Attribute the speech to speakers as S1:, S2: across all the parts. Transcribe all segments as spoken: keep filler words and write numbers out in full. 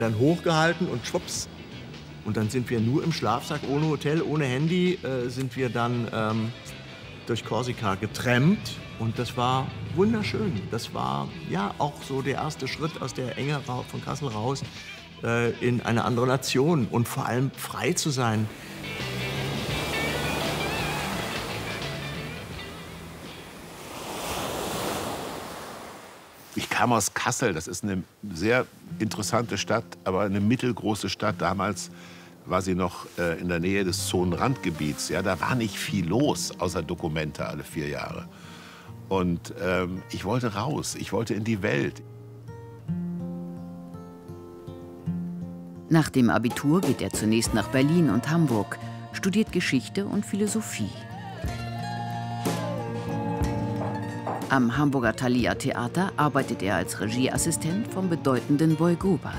S1: Dann hochgehalten und schwupps. Und dann sind wir nur im Schlafsack, ohne Hotel, ohne Handy, äh, sind wir dann ähm, durch Korsika getrampt. Und das war wunderschön. Das war ja auch so der erste Schritt aus der Enge von Kassel raus äh, in eine andere Nation und vor allem frei zu sein.
S2: Ich kam aus Kassel, das ist eine sehr interessante Stadt, aber eine mittelgroße Stadt. Damals war sie noch äh, in der Nähe des Zonenrandgebiets. Ja, da war nicht viel los, außer Dokumente alle vier Jahre. Und ähm, ich wollte raus, ich wollte in die Welt.
S3: Nach dem Abitur geht er zunächst nach Berlin und Hamburg, studiert Geschichte und Philosophie. Am Hamburger Thalia Theater arbeitet er als Regieassistent vom bedeutenden Boy Gobert.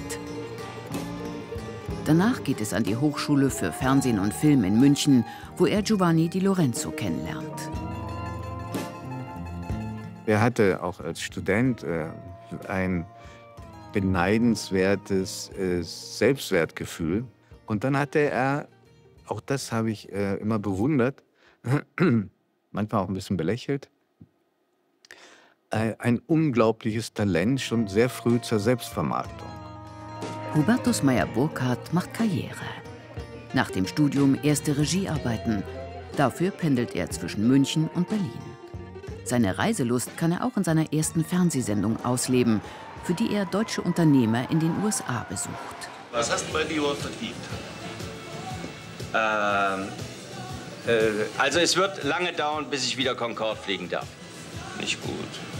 S3: Danach geht es an die Hochschule für Fernsehen und Film in München, wo er Giovanni Di Lorenzo kennenlernt.
S4: Er hatte auch als Student äh, ein beneidenswertes äh, Selbstwertgefühl. Und dann hatte er, auch das habe ich äh, immer bewundert, manchmal auch ein bisschen belächelt, äh, ein unglaubliches Talent schon sehr früh zur Selbstvermarktung.
S3: Hubertus Meyer-Burkhardt macht Karriere. Nach dem Studium erste Regiearbeiten. Dafür pendelt er zwischen München und Berlin. Seine Reiselust kann er auch in seiner ersten Fernsehsendung ausleben, für die er deutsche Unternehmer in den U S A besucht.
S5: Was hast du bei Dior verdient?
S6: Ähm, äh, also es wird lange dauern, bis ich wieder Concorde fliegen darf. Nicht gut.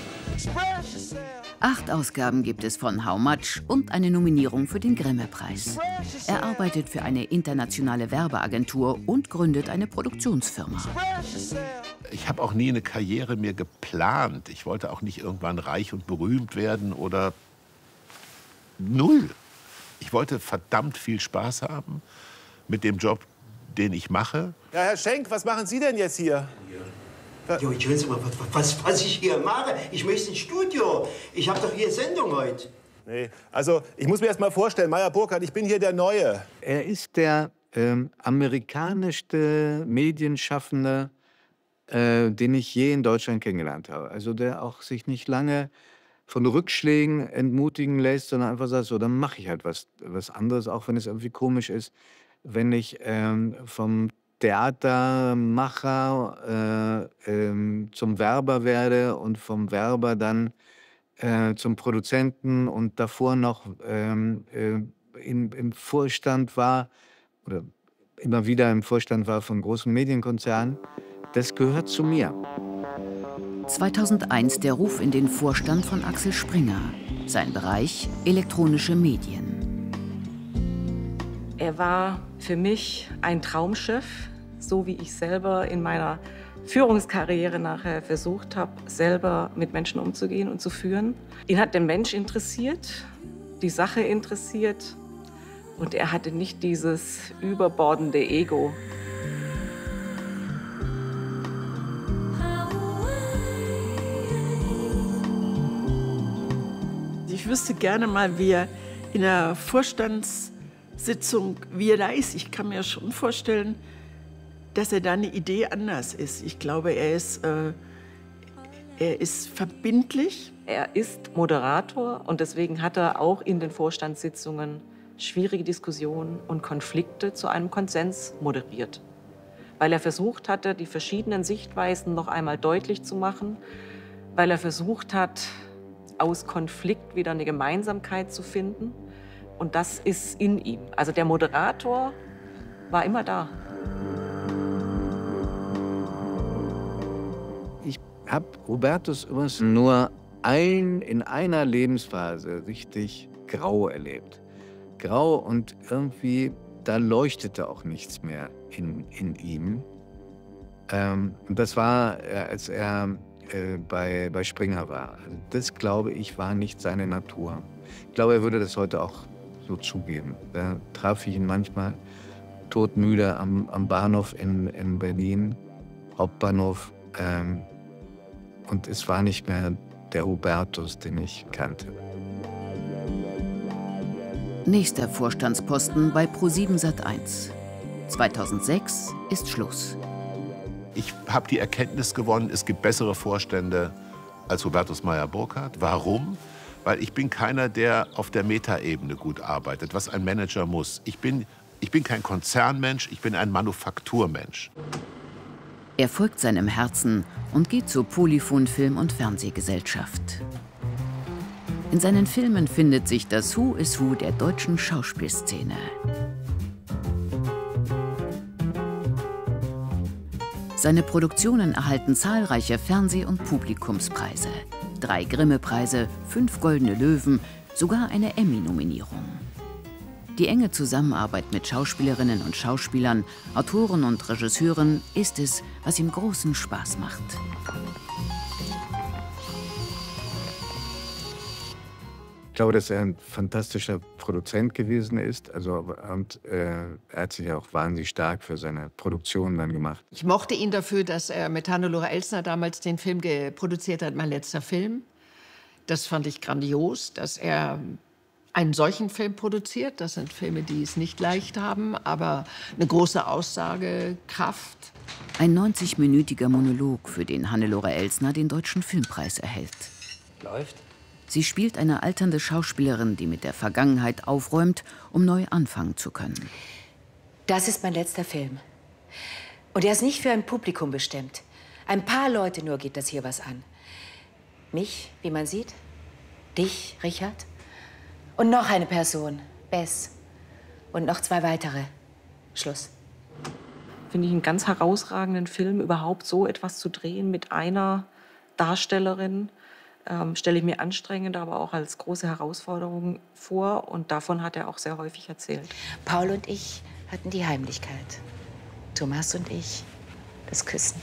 S3: Acht Ausgaben gibt es von How Much und eine Nominierung für den Grimme-Preis. Er arbeitet für eine internationale Werbeagentur und gründet eine Produktionsfirma.
S2: Ich habe auch nie eine Karriere mir geplant. Ich wollte auch nicht irgendwann reich und berühmt werden oder null. Ich wollte verdammt viel Spaß haben mit dem Job, den ich mache.
S7: Ja, Herr Schenk, was machen Sie denn jetzt hier?
S8: Jo, ich weiß, was, was ich hier mache. Ich möchte ins Studio. Ich habe doch hier Sendung heute.
S7: Nee, also ich muss mir erst mal vorstellen, Meyer-Burkhardt, ich bin hier der Neue.
S4: Er ist der ähm, amerikanischste Medienschaffende, äh, den ich je in Deutschland kennengelernt habe. Also der auch sich nicht lange von Rückschlägen entmutigen lässt, sondern einfach sagt, so, dann mache ich halt was, was anderes, auch wenn es irgendwie komisch ist, wenn ich ähm, vom Theatermacher äh, ähm, zum Werber werde und vom Werber dann äh, zum Produzenten und davor noch ähm, äh, in, im Vorstand war oder immer wieder im Vorstand war von großen Medienkonzernen. Das gehört zu mir.
S3: zweitausendeins der Ruf in den Vorstand von Axel Springer. Sein Bereich elektronische Medien.
S9: Er war für mich ein Traumchef, so wie ich selber in meiner Führungskarriere nachher versucht habe, selber mit Menschen umzugehen und zu führen. Ihn hat der Mensch interessiert, die Sache interessiert und er hatte nicht dieses überbordende Ego.
S10: Ich wüsste gerne mal, wie er in der Vorstandssitzung, wie er da ist. Ich kann mir schon vorstellen, dass er da eine Idee anders ist. Ich glaube, er ist, äh, er ist verbindlich.
S9: Er ist Moderator und deswegen hat er auch in den Vorstandssitzungen schwierige Diskussionen und Konflikte zu einem Konsens moderiert. Weil er versucht hatte, die verschiedenen Sichtweisen noch einmal deutlich zu machen, weil er versucht hat, aus Konflikt wieder eine Gemeinsamkeit zu finden. Und das ist in ihm. Also der Moderator war immer da.
S4: Ich habe Hubertus übrigens nur ein, in einer Lebensphase richtig grau erlebt. Grau und irgendwie, da leuchtete auch nichts mehr in, in ihm. Ähm, und das war, als er äh, bei, bei Springer war. Also das, glaube ich, war nicht seine Natur. Ich glaube, er würde das heute auch so zugeben. Da traf ich ihn manchmal todmüde am, am Bahnhof in, in Berlin, Hauptbahnhof. Ähm, und es war nicht mehr der Hubertus, den ich kannte.
S3: Nächster Vorstandsposten bei ProSieben Sat eins. zweitausendsechs ist Schluss.
S2: Ich habe die Erkenntnis gewonnen, es gibt bessere Vorstände als Hubertus Meyer-Burkhardt. Warum? Weil ich bin keiner, der auf der Metaebene gut arbeitet, was ein Manager muss. Ich bin, ich bin kein Konzernmensch, ich bin ein Manufakturmensch.
S3: Er folgt seinem Herzen und geht zur Polyphon Film- und Fernsehgesellschaft. In seinen Filmen findet sich das Who is Who der deutschen Schauspielszene. Seine Produktionen erhalten zahlreiche Fernseh- und Publikumspreise. Drei Grimme-Preise, fünf Goldene Löwen, sogar eine Emmy-Nominierung. Die enge Zusammenarbeit mit Schauspielerinnen und Schauspielern, Autoren und Regisseuren ist es, was ihm großen Spaß macht.
S4: Ich glaube, dass er ein fantastischer Produzent gewesen ist. Also, und äh, er hat sich auch wahnsinnig stark für seine Produktion dann gemacht.
S10: Ich mochte ihn dafür, dass er mit Hannelore Elsner damals den Film produziert hat, Mein letzter Film. Das fand ich grandios, dass er einen solchen Film produziert. Das sind Filme, die es nicht leicht haben, aber eine große Aussagekraft.
S3: Ein neunzigminütiger Monolog, für den Hannelore Elsner den Deutschen Filmpreis erhält.
S11: Läuft.
S3: Sie spielt eine alternde Schauspielerin, die mit der Vergangenheit aufräumt, um neu anfangen zu können.
S12: Das ist mein letzter Film. Und er ist nicht für ein Publikum bestimmt. Ein paar Leute nur geht das hier was an. Mich, wie man sieht, dich, Richard, und noch eine Person, Bess, und noch zwei weitere. Schluss.
S9: Finde ich einen ganz herausragenden Film, überhaupt so etwas zu drehen mit einer Darstellerin. Ähm, stelle ich mir anstrengend, aber auch als große Herausforderung vor. Und davon hat er auch sehr häufig erzählt.
S12: Paul und ich hatten die Heimlichkeit. Thomas und ich das Küssen.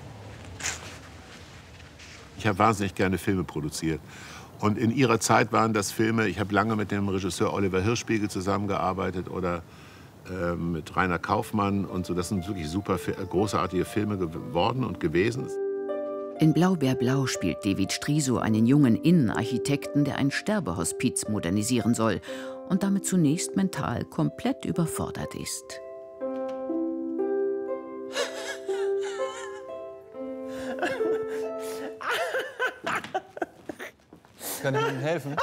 S2: Ich habe wahnsinnig gerne Filme produziert. Und in ihrer Zeit waren das Filme, ich habe lange mit dem Regisseur Oliver Hirschspiegel zusammengearbeitet oder äh, mit Rainer Kaufmann und so. Das sind wirklich super, großartige Filme geworden und gewesen.
S3: In Blaubeerblau spielt David Striso einen jungen Innenarchitekten, der ein Sterbehospiz modernisieren soll und damit zunächst mental komplett überfordert ist.
S11: Kann ich Ihnen helfen?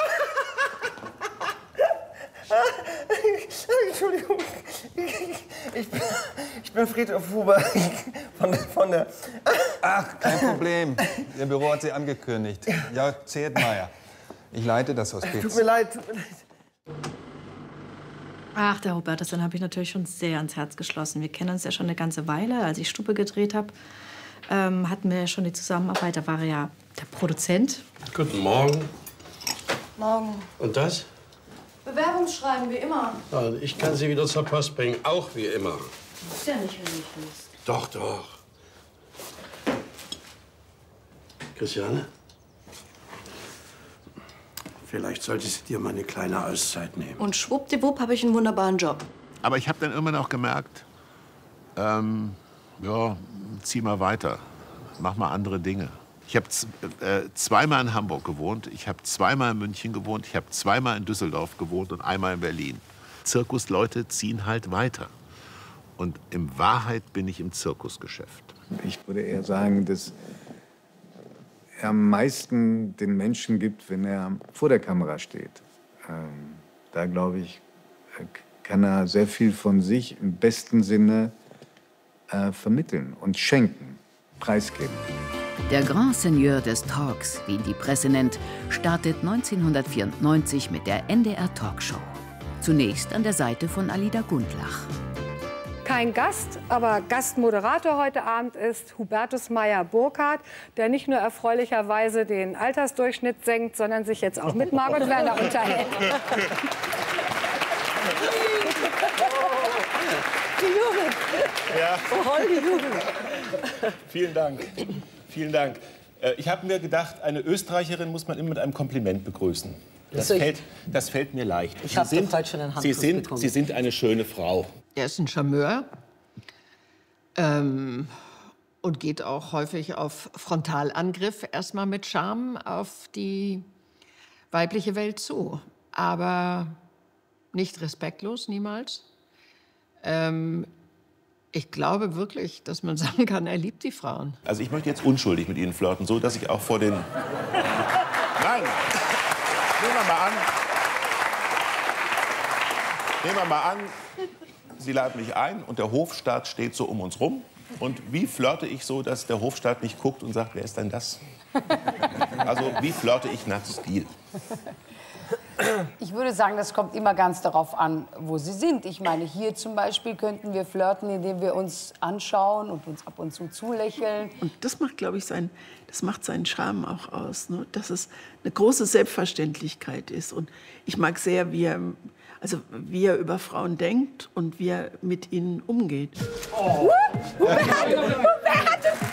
S13: Entschuldigung, ich bin, ich bin Friedhof Huber von, von der...
S11: Ach, kein Problem. Ihr Büro hat Sie angekündigt. Ja, Zedmeier. Ich leite das Hospiz.
S13: Tut mir leid, tut mir leid.
S14: Ach, der Hubertus, den habe ich natürlich schon sehr ans Herz geschlossen. Wir kennen uns ja schon eine ganze Weile. Als ich Stube gedreht habe, ähm, hatten wir ja schon die Zusammenarbeit. Da war er ja der Produzent.
S15: Guten Morgen.
S14: Morgen.
S15: Und das?
S14: Bewerbungsschreiben, wie immer.
S15: Ja, ich kann Sie wieder zur Post bringen, auch wie immer.
S14: Ist ja nicht, wenn ich willst.
S15: Doch, doch. Christiane? Vielleicht solltest du dir mal eine kleine Auszeit nehmen.
S14: Und schwuppdiwupp habe ich einen wunderbaren Job.
S2: Aber ich habe dann immer noch gemerkt, ähm, ja, zieh mal weiter, mach mal andere Dinge. Ich habe äh, zweimal in Hamburg gewohnt, ich habe zweimal in München gewohnt, ich habe zweimal in Düsseldorf gewohnt und einmal in Berlin. Zirkusleute ziehen halt weiter. Und in Wahrheit bin ich im Zirkusgeschäft.
S4: Ich würde eher sagen, dass er am meisten den Menschen gibt, wenn er vor der Kamera steht. Ähm, da, glaube ich, kann er sehr viel von sich im besten Sinne äh, vermitteln und schenken, preisgeben.
S3: Der Grand Seigneur des Talks, wie ihn die Presse nennt, startet neunzehnhundertvierundneunzig mit der N D R Talkshow. Zunächst an der Seite von Alida Gundlach.
S16: Kein Gast, aber Gastmoderator heute Abend ist Hubertus Meyer-Burkhardt, der nicht nur erfreulicherweise den Altersdurchschnitt senkt, sondern sich jetzt auch mit Margot Werner unterhält.
S10: Die Jugend.
S7: Ja.
S10: Oh, die Jugend.
S7: Vielen Dank. Vielen Dank. Ich habe mir gedacht, eine Österreicherin muss man immer mit einem Kompliment begrüßen. Das,
S10: Also ich-
S7: fällt, das fällt mir leicht.
S10: Ich
S7: Sie
S10: hab doch
S7: sind-
S10: heute schon einen
S7: Sie
S10: Handkuss
S7: sind,
S10: bekommen.
S7: Sie sind eine schöne Frau.
S10: Er ist ein Charmeur ähm, und geht auch häufig auf Frontalangriff, erstmal mit Charme, auf die weibliche Welt zu. Aber
S17: nicht respektlos, niemals. Ähm, ich glaube wirklich, dass man sagen kann, er liebt die Frauen.
S7: Also ich möchte jetzt unschuldig mit Ihnen flirten, so dass ich auch vor den... Nein! Nehmen wir mal an... Nehmen wir mal an, Sie laden mich ein und der Hofstaat steht so um uns rum. Und wie flirte ich so, dass der Hofstaat nicht guckt und sagt, wer ist denn das? Also wie flirte ich nach Stil?
S18: Ich würde sagen, das kommt immer ganz darauf an, wo Sie sind. Ich meine, hier zum Beispiel könnten wir flirten, indem wir uns anschauen und uns ab und zu zulächeln.
S10: Und das macht, glaube ich, sein, das macht seinen Charme auch aus, ne? Dass es eine große Selbstverständlichkeit ist. Und ich mag sehr, wie er, also wie er über Frauen denkt und wie er mit ihnen umgeht.
S18: Oh. Wer hat, wer hat es?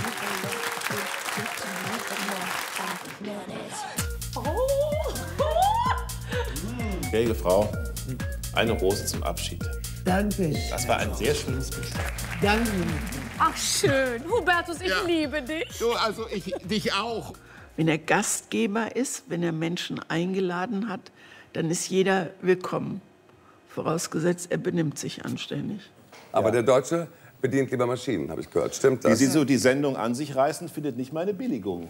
S7: Gnädige Frau, eine Rose zum Abschied.
S19: Danke.
S7: Das war ein sehr schönes Bild.
S19: Danke.
S16: Ach schön, Hubertus, ich
S1: Ja.
S16: liebe dich.
S1: Du, also ich dich auch.
S10: Wenn er Gastgeber ist, wenn er Menschen eingeladen hat, dann ist jeder willkommen. Vorausgesetzt, er benimmt sich anständig.
S20: Aber der Deutsche bedient lieber Maschinen, habe ich gehört. Stimmt das?
S7: Wie Sie so die Sendung an sich reißen, findet nicht meine Billigung.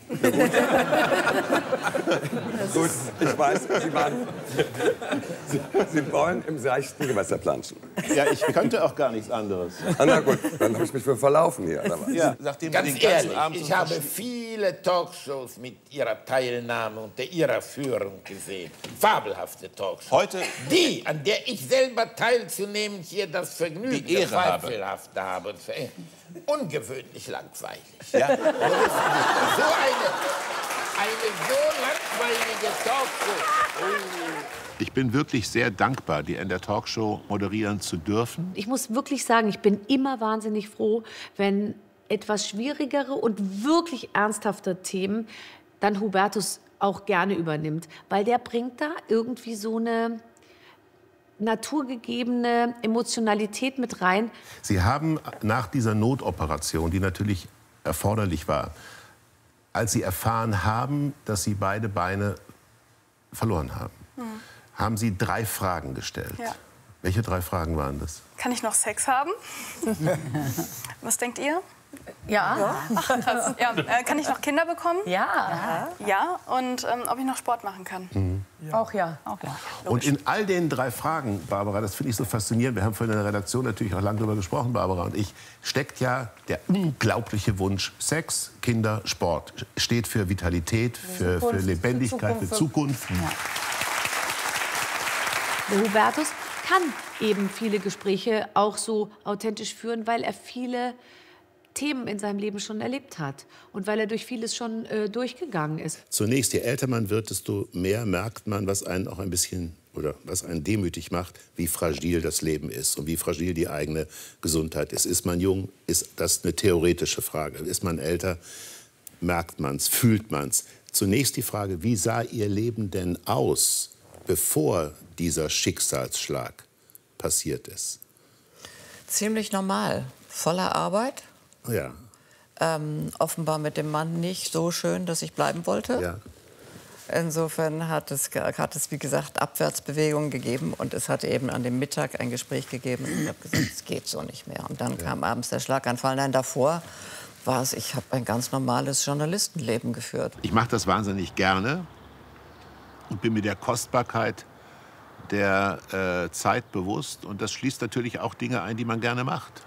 S20: Gut, ich weiß, Sie, waren, Sie, Sie wollen im seichten Gewässer planschen.
S7: Ja, ich könnte auch gar nichts anderes.
S20: Ah, na gut, dann habe ich mich für verlaufen hier. Oder was?
S7: Ja, nachdem
S21: Ganz
S7: wir den ganzen
S21: ehrlich,
S7: Abend
S21: ich
S7: so
S21: habe
S7: versch-
S21: viele Talkshows mit Ihrer Teilnahme und der Ihrer Führung gesehen. Fabelhafte Talkshows.
S7: Heute
S21: die, an der ich selber teilzunehmen hier das Vergnügen,
S7: Die Ehre
S21: das
S7: habe.
S21: Zweifelhafte habe. Und ver- ungewöhnlich langweilig.
S7: Ja?
S21: So eine, eine so langweilige Talkshow. Oh.
S2: Ich bin wirklich sehr dankbar, die in der Talkshow moderieren zu dürfen.
S22: Ich muss wirklich sagen, ich bin immer wahnsinnig froh, wenn etwas schwierigere und wirklich ernsthafte Themen dann Hubertus auch gerne übernimmt. Weil der bringt da irgendwie so eine naturgegebene Emotionalität mit rein.
S2: Sie haben nach dieser Notoperation, die natürlich erforderlich war, als Sie erfahren haben, dass Sie beide Beine verloren haben,
S23: Hm.
S2: haben Sie drei Fragen gestellt.
S23: Ja.
S2: Welche drei Fragen waren das?
S23: Kann ich noch Sex haben? Was denkt ihr?
S12: Ja.
S23: Ach, krass. Ja, äh, kann ich noch Kinder bekommen?
S12: Ja.
S23: Ja. Und ähm, ob ich noch Sport machen kann?
S12: Auch ja. Auch ja.
S2: Und in all den drei Fragen, Barbara, das finde ich so faszinierend, wir haben vorhin in der Redaktion natürlich auch lange darüber gesprochen, Barbara und ich, steckt ja der unglaubliche Wunsch, Sex, Kinder, Sport. Steht für Vitalität, für, für
S22: Zukunft,
S2: Lebendigkeit, für Zukunft.
S22: Der Hubertus kann eben viele Gespräche auch so authentisch führen, weil er viele Themen in seinem Leben schon erlebt hat und weil er durch vieles schon äh, durchgegangen ist.
S2: Zunächst, je älter man wird, desto mehr merkt man, was einen auch ein bisschen oder was einen demütig macht, wie fragil das Leben ist und wie fragil die eigene Gesundheit ist. Ist man jung, ist das eine theoretische Frage. Ist man älter, merkt man es, fühlt man es. Zunächst die Frage, wie sah Ihr Leben denn aus, bevor dieser Schicksalsschlag passiert ist?
S24: Ziemlich normal. Voller Arbeit.
S2: Ja.
S24: Ähm, offenbar mit dem Mann nicht so schön, dass ich bleiben wollte.
S2: Ja.
S24: Insofern hat es, hat es, wie gesagt, Abwärtsbewegungen gegeben. Und es hat eben an dem Mittag ein Gespräch gegeben. Und ich habe gesagt, es geht so nicht mehr. Und dann ja. kam abends der Schlaganfall. Nein, davor war es, ich habe ein ganz normales Journalistenleben geführt.
S2: Ich mache das wahnsinnig gerne und bin mir der Kostbarkeit der äh, Zeit bewusst. Und das schließt natürlich auch Dinge ein, die man gerne macht.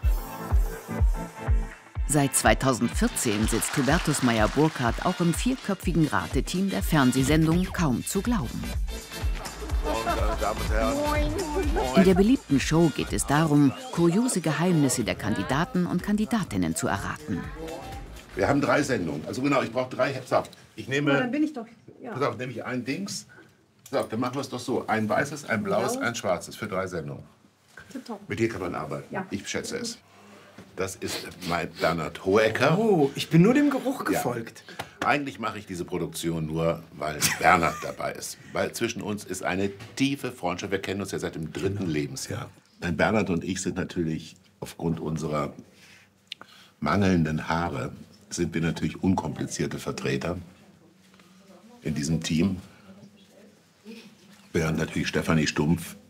S3: Seit zweitausendvierzehn sitzt Hubertus Meyer-Burkhardt auch im vierköpfigen Rateteam der Fernsehsendung Kaum zu glauben.
S2: Meine Damen und Herren.
S3: In der beliebten Show geht es darum, kuriose Geheimnisse der Kandidaten und Kandidatinnen zu erraten.
S2: Wir haben drei Sendungen. Also genau, ich brauche drei. So, ich nehme.
S10: Oh, dann bin ich doch. Ja.
S2: Pass auf, nehme ich ein Dings. So, dann machen wir es doch so: ein weißes, ein blaues, ein schwarzes für drei Sendungen. Mit dir kann man arbeiten.
S10: Ja.
S2: Ich schätze es. Das ist mein Bernhard Hohecker.
S13: Oh, ich bin nur dem Geruch gefolgt.
S2: Ja. Eigentlich mache ich diese Produktion nur, weil Bernhard dabei ist. Weil zwischen uns ist eine tiefe Freundschaft. Wir kennen uns ja seit dem dritten Lebensjahr. Denn Bernhard und ich sind natürlich aufgrund unserer mangelnden Haare sind wir natürlich unkomplizierte Vertreter in diesem Team. Während natürlich Stefanie Stumpf